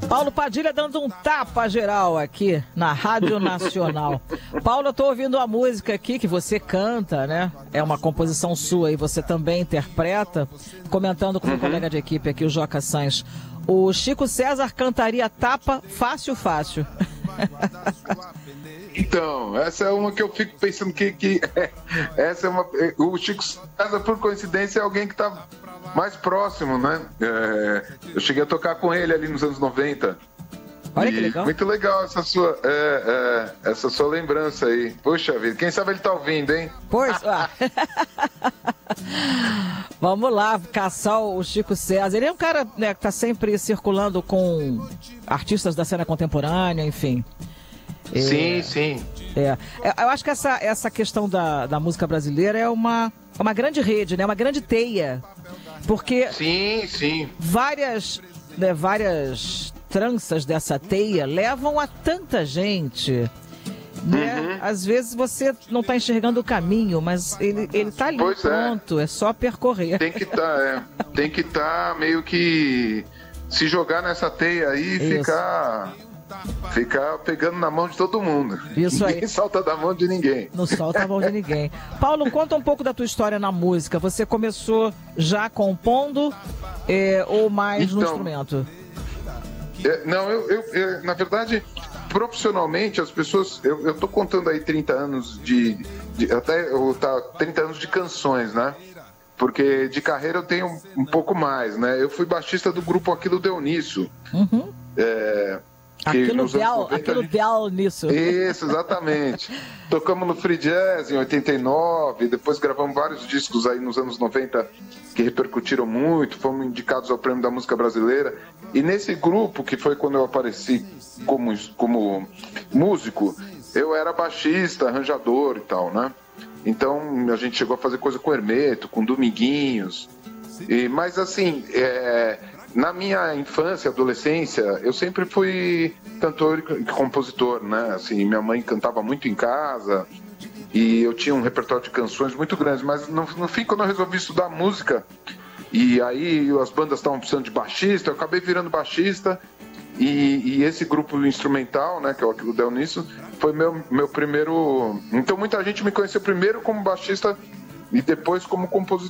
Paulo Padilha dando um tapa geral aqui na Rádio Nacional. Paulo, eu tô ouvindo a música aqui que você canta, né? É uma composição sua e você também interpreta. Comentando com o colega de equipe aqui, o Joca Sanz. O Chico César cantaria tapa fácil, fácil. Então, essa é uma que eu fico pensando que essa é uma. O Chico César, por coincidência, é alguém que tá mais próximo, né? Eu cheguei a tocar com ele ali nos anos 90. Olha que legal. Muito legal essa sua lembrança aí. Poxa vida, quem sabe ele tá ouvindo, hein? Pois, vamos lá, caçar o Chico César. Ele é um cara, né, que tá sempre circulando com artistas da cena contemporânea, enfim. Sim. Eu acho que essa questão da música brasileira é uma grande rede, né? Uma grande teia. Porque sim. várias tranças dessa teia levam a tanta gente, né? Às vezes você não está enxergando o caminho, mas ele está ali, pois pronto, é só percorrer. Tem que estar meio que se jogar nessa teia aí e ficar pegando na mão de todo mundo. Isso aí. Ninguém salta da mão de ninguém. Não solta a mão de ninguém. Paulo, conta um pouco da tua história na música. Você começou já compondo ou mais no instrumento? Não, eu na verdade, profissionalmente, as pessoas... Eu tô contando aí 30 anos até 30 anos de canções, né? Porque de carreira eu tenho um pouco mais, né? Eu fui baixista do grupo Aquilo Deu Nisso. Aquilo deu nisso. Isso, exatamente. Tocamos no Free Jazz em 89, depois gravamos vários discos aí nos anos 90 que repercutiram muito, fomos indicados ao Prêmio da Música Brasileira. E nesse grupo, que foi quando eu apareci como músico, eu era baixista, arranjador e tal, né? Então a gente chegou a fazer coisa com o Hermeto, com Dominguinhos. Mas assim... Na minha infância, adolescência, eu sempre fui cantor e compositor, né? Assim, minha mãe cantava muito em casa e eu tinha um repertório de canções muito grande, mas no fim, quando eu resolvi estudar música, e aí as bandas estavam precisando de baixista, eu acabei virando baixista e esse grupo instrumental, né, que é o Aquilo Deu Nisso, foi meu primeiro... Então muita gente me conheceu primeiro como baixista e depois como compositor.